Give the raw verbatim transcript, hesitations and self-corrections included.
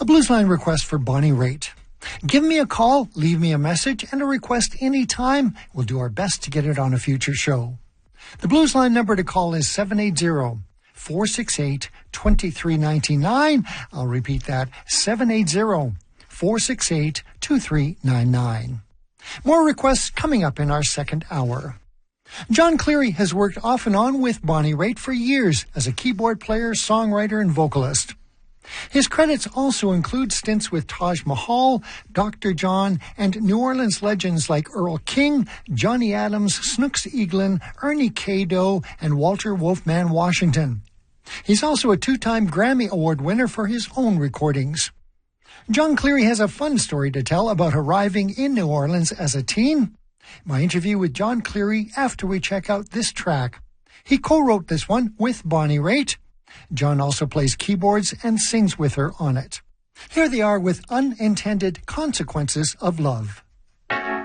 A Blues Line request for Bonnie Raitt. Give me a call, leave me a message, and a request anytime. We'll do our best to get it on a future show. The Blues Line number to call is seven eight zero, four six eight, two three nine nine. I'll repeat that, seven eight zero, four six eight, two three nine nine. More requests coming up in our second hour. John Cleary has worked off and on with Bonnie Raitt for years as a keyboard player, songwriter, and vocalist. His credits also include stints with Taj Mahal, Doctor John, and New Orleans legends like Earl King, Johnny Adams, Snooks Eaglin, Ernie Cado, and Walter Wolfman Washington. He's also a two-time Grammy Award winner for his own recordings. John Cleary has a fun story to tell about arriving in New Orleans as a teen. My interview with John Cleary after we check out this track. He co-wrote this one with Bonnie Raitt. John also plays keyboards and sings with her on it. Here they are with Unintended Consequences of Love.